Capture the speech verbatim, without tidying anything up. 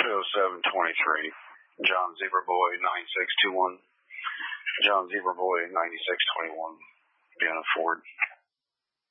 two oh seven twenty-three. John Zebra Boy ninety-six twenty-one. John Zebra Boy ninety-six twenty-one. Vienna Ford.